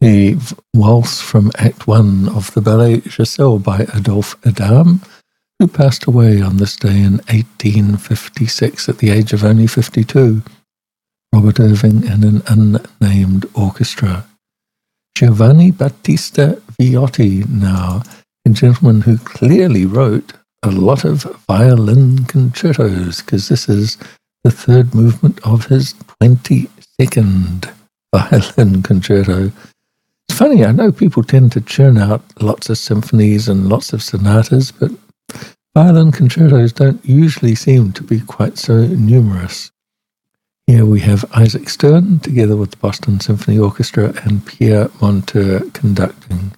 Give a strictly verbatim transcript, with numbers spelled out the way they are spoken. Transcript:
the waltz from Act One of the ballet Giselle by Adolphe Adam, who passed away on this day in eighteen fifty-six at the age of only fifty-two. Robert Irving and an unnamed orchestra. Giovanni Battista Viotti now, a gentleman who clearly wrote a lot of violin concertos, because this is the third movement of his twenty-second violin concerto. It's funny, I know people tend to churn out lots of symphonies and lots of sonatas, but violin concertos don't usually seem to be quite so numerous. Here we have Isaac Stern together with the Boston Symphony Orchestra and Pierre Monteur conducting.